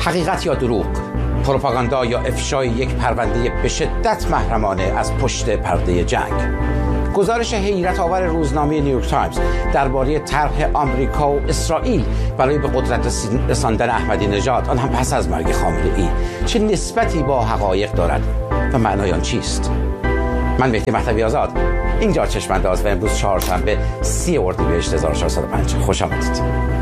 حقیقت یا دروغ، پروپاگاندا یا افشای یک پرونده به شدت محرمانه از پشت پرده جنگ. گزارش حیرت آور روزنامه نیویورک تایمز درباره طرح آمریکا و اسرائیل برای به قدرت رساندن احمدی نژاد، آن هم پس از مرگ خامنه‌ای، چه نسبتی با حقایق دارد و معنای آن چیست؟ من مهدی مهدوی آزاد، اینجا چشم‌انداز، و امروز چهارشنبه 30 اردیبهشت 1405. خوش آمدید.